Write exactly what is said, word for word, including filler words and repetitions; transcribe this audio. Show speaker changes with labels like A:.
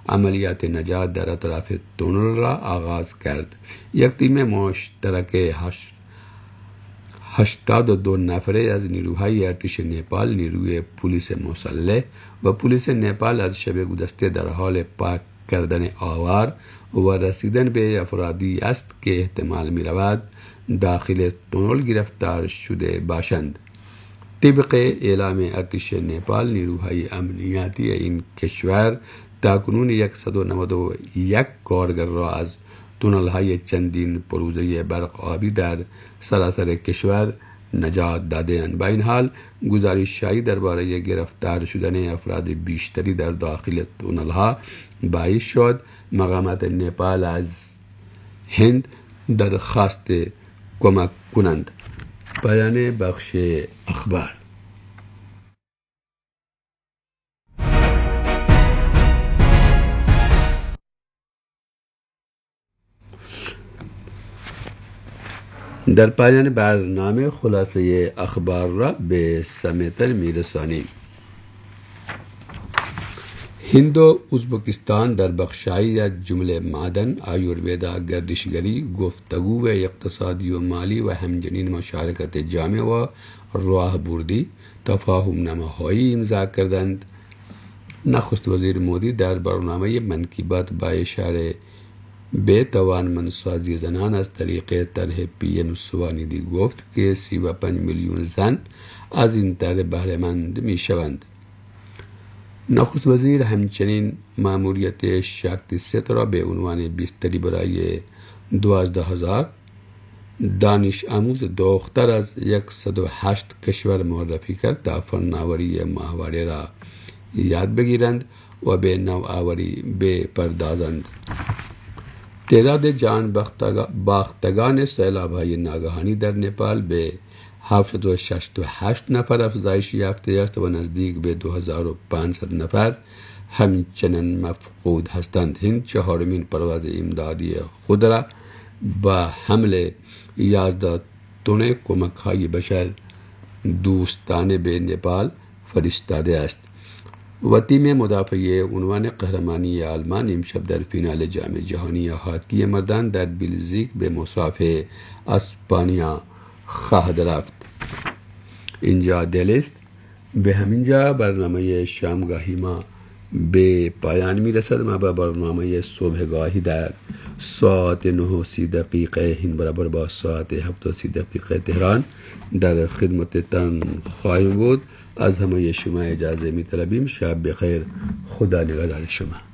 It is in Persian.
A: عملیات نجات در اطراف تونل را آغاز کرد. یک تیم مشترک هشت هشتاد و دو نفره از نیروهای ارتش نیپال، نیروی پلیس مسلح و پلیس نیپال از شب گذشته در حال پاک کردن آوار و رسیدن به افرادی است که احتمال می رود داخل تونل گرفتار شده باشند. طبق اعلام ارتش نیپال، نیروهای امنیتی این کشور تاکنون صد و نود و یک کارگر را از تونل های چندین پروژه برق آبی در سراسر کشور نجات دادند. با این حال گزارش هایی درباره گرفتار شدن افراد بیشتری در داخل تونل ها باعث شد مقامات نیپال از هند درخواست کمک کنند. پایان بخش اخبار. در پایان برنامه خلاصه اخبار را به سمتر میرسانیم. هند و ازبکستان در بخش‌هایی از جمله معدن، آیورویدا، گردشگری، گفتگو و اقتصادی و مالی و همچنین مشارکت جامع و راهبردی تفاهم نامه‌هایی امضا کردند. نخست وزیر مودی در برنامه من کی بات با اشاره به توانمندسازی زنان از طریق طرح پی ام سوانیدی گفت که سی و پنج میلیون زن از این طرح بهره مند می شوند. نخست وزیر همچنین ماموریت شاکتی ست را به عنوان بیستری برای دوازده هزار دانش آموز دختر از صد و هشت کشور معرفی کرد تا فناوری ماهواره را یاد بگیرند و به نوآوری بپردازند. تعداد جان باختگان سیلاب‌های ناگهانی در نیپال به هفتصد و شصت و هشت نفر افزایش یافته است و نزدیک به دو هزار و پانصد نفر همچنان مفقود هستند. هند چهارمین پرواز امدادی خود را با حمل یازده تن کمک‌های بشر دوستانه به نیپال فرستاده است و تیم مدافع عنوان قهرمانی آلمان امشب در فینال جام جهانی هاکی مردان در بلژیک به مصاف اسپانیا خواهد رفت. اینجا دلیست. به همینجا برنامه شامگاهی ما به پایان می رسد. ما با برنامه صبحگاهی در ساعت نه و سی دقیقه هند برابر با ساعت هفت و سی دقیقه تهران در خدمتتان خواهیم بود. از همه شما اجازه می طلبیم. شب بخیر. خدا نگهدار شما.